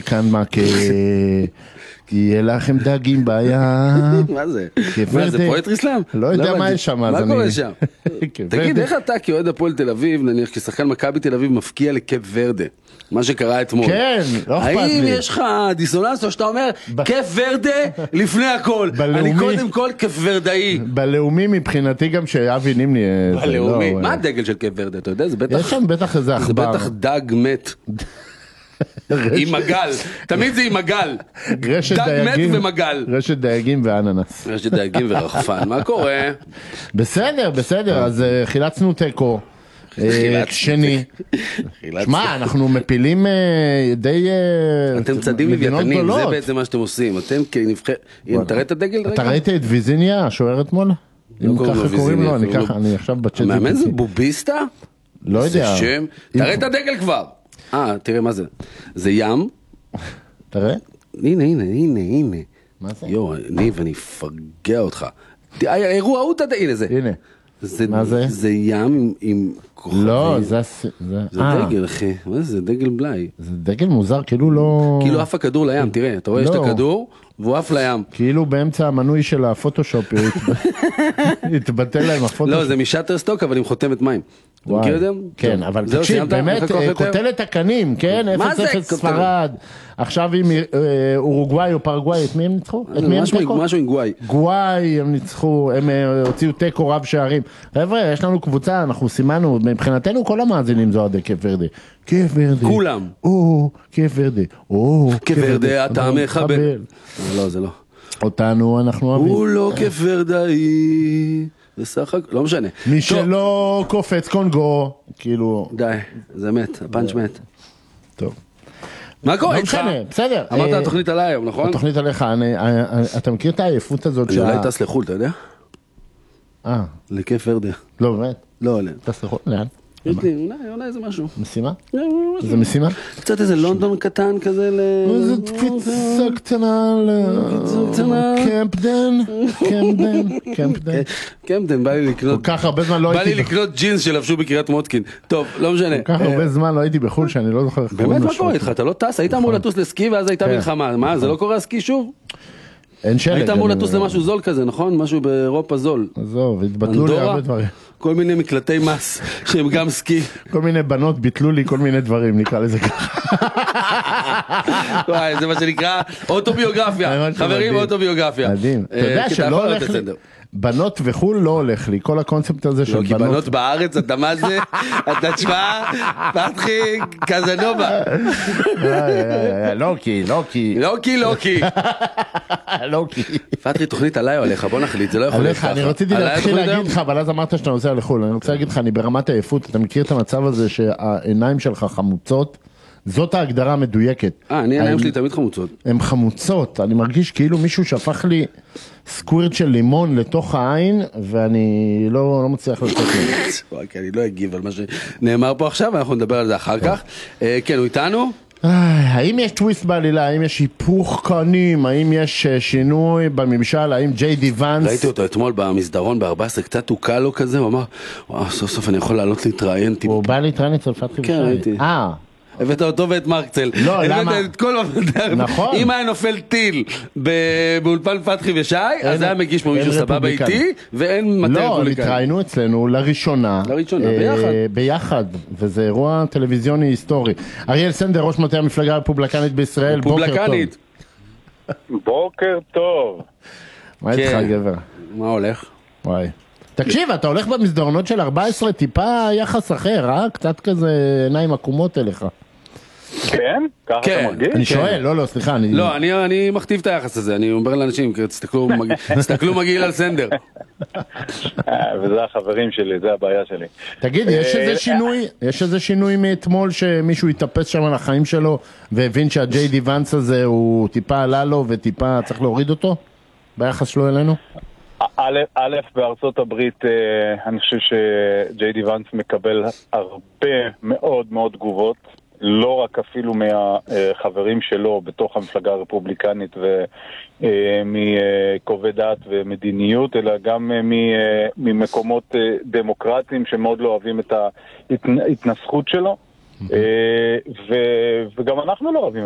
כאן מה כי יהיה לכם דגים בעיה. מה זה? מה זה, פואטרי סלאם? לא יודע מה יש שם. מה קורה שם? תגיד, איך אתה כאוהד הפועל תל אביב, נניח כשחקן מכבי תל אביב מפקיע לקייפ ורדה? מה שקרה אתמול. כן, לא אכפת לי. האם יש לך דיסוננס או שאתה אומר, קייפ ורדה לפני הכל? אני קודם כל קייפ ורדאי. בלאומי מבחינתי גם שאבי נימני. בלאומי. מה הדגל של קייפ ורדה? אתה יודע, זה בטח... יש שם בטח איזה זה אכבר. בטח דג מת. עם מגל, תמיד זה עם מגל. דג מת ומגל. רשת דייגים ואננס. רשת דייגים ורחפן, מה קורה? בסדר, אז חילצנו תיקו. שני. שמע, אנחנו מפילים די אתם צדים לוויתנים, זה בעצם מה שאתם עושים. אתם כנבחר... תראה את הדגל רגע. אתה ראית את ויזיניה, השוער אתמול? אם ככה קוראים לו, אני עכשיו בצ'אט. המאמן זה בוביסטה? לא יודע. תראה את הדגל כבר. תראה מה זה. זה ים. תראה. הנה. מה זה? יו, ניב, אני אפגע אותך. אירוע אותה, הנה זה. הנה. מה זה? זה ים עם כוכבים. לא, זה דגל, אחי. מה זה? דגל בלי. זה דגל מוזר, כאילו לא... כאילו עף הכדור לים, תראה. אתה רואה יש את הכדור, והוא עף לים. כאילו באמצע המנוי של הפוטושופ, התבטל להם הפוטושופ. לא, זה משאטרסטוק, אבל עם חותמת מים. אתה מכיר את זה? כן, אבל תקשיב, באמת, כותלת הקנים, כן? 0-0 ספרד. עכשיו עם אורוגוואי או פרגוואי, את מי הם ניצחו? משהו עם גוואי. גוואי הם ניצחו, הם הוציאו תיקו רב שערים. חבר'ה, יש לנו קבוצה, אנחנו סימנו, מבחינתנו כל המאזינים זו עדי קייפ ורדה. קייפ ורדה. כולם. קייפ ורדה. קייפ ורדה, אתה מחבל. לא, זה לא. אותנו אנחנו אוהבים. הוא לא קייפ ורדאי. לא משנה. מי שלא קופץ קונגו, כאילו... די, זה מת, הפאנץ' מת. טוב. מה קורה איתך? לא משנה, בסדר. אמרת התוכנית עליי היום, נכון? התוכנית עליך, אתה מכיר את העייפות הזאת? אני אולי טס לחול, אתה יודע? לקייפ ורדה. לא, באמת? לא, אליהם. טס לחול, לאן? יש לי, אולי איזה משהו. משימה? זה משימה? קצת איזה לונדון קטן כזה איזה קפיצה קטנה קמפדן, בא לי לקנות... כל כך הרבה זמן לא הייתי... בא לי לקנות ג'ינס שלבשו בקריית מוצקין. טוב, לא משנה. כל כך הרבה זמן לא הייתי בחול שאני לא זוכר... באמת מה קורה איתך? אתה לא טס? היית אמור לטוס לסקי ואז הייתה מלחמה. מה, זה לא קורה הסקי שוב? אין שלג. היית אמור לטוס למשהו זול כזה, נכון? משהו באירופה זול. עזוב, התבטלו לי הרבה דברים. כל מיני מקלטי מס שהם גם סקי. כל מיני בנות ביטלו לי כל מיני דברים, נקרא לזה ככה. וואי, זה מה שנקרא אוטוביוגרפיה. חברים, אוטוביוגרפיה. מדהים. אתה יודע שלא הולך לי... בנות וחול לא הולך לי, כל הקונספט הזה של בנות... לא, כי בנות בארץ, אתה מה זה? אתה תשמע, פתחי, קזנובה. לא כי. פתחי, תוכנית עליי או עליך, בוא נחליט, זה לא יכול להיות ככה. אני רציתי להתחיל להגיד לך, אבל אז אמרת שאתה נוסע לחול, אני רוצה להגיד לך, אני ברמת העייפות, אתה מכיר את המצב הזה שהעיניים שלך חמוצות? זאת ההגדרה המדויקת. העיניים שלי תמיד חמוצות. הן חמוצות, אני מרגיש כאילו מישהו שפך לי סקווירט של לימון לתוך העין, ואני לא מצליח לצאת לי. כי אני לא אגיב על מה שנאמר פה עכשיו, אנחנו נדבר על זה אחר כך. כן, הוא איתנו? האם יש טוויסט בעלילה, האם יש היפוך קנים, האם יש שינוי בממשל, האם ג'יי די ונס... ראיתי אותו אתמול במסדרון ב-14, קצת הוקע לו כזה, הוא אמר, סוף סוף אני יכול לעלות להתראיין. הוא בא להתראיין אצל פתחי. כן, ראיתי. הבאת אותו ואת מרקצל. לא, למה? הבאת את כל המדרן. נכון. אם היה נופל טיל באולפן פתחי ושי, אז היה מגיש פה מישהו סבבה איתי, ואין מטה רפובליקני. לא, התראינו אצלנו לראשונה. ביחד. וזה אירוע טלוויזיוני היסטורי. אריאל סנדר, ראש מטה המפלגה הרפובליקנית בישראל, בוקר טוב. בוקר טוב. מה איתך גבר? מה הולך? וואי. תקשיב, אתה הולך במסדרונות של 14, טיפה יחס אחר, קצת כזה עיניים עקומות אליך. כן? ככה אתה מרגיש? אני שואל, לא, סליחה. לא, אני מכתיב את היחס הזה, אני אומר לאנשים, תסתכלו מגעיל על סנדר. וזה החברים שלי, זה הבעיה שלי. תגיד, יש איזה שינוי מאתמול שמישהו יתאפס שם על החיים שלו, והבין שהג'יי די ונס הזה הוא טיפה עלה לו וטיפה צריך להוריד אותו? ביחס שלו אלינו? א', בארצות הברית אני חושב שג'יי די ונס מקבל הרבה מאוד מאוד תגובות, לא רק אפילו מהחברים שלו בתוך המפלגה הרפובליקנית ומקובעי דת ומדיניות, אלא גם ממקומות דמוקרטיים שמאוד לא אוהבים את ההתנסחות שלו, וגם אנחנו לא אוהבים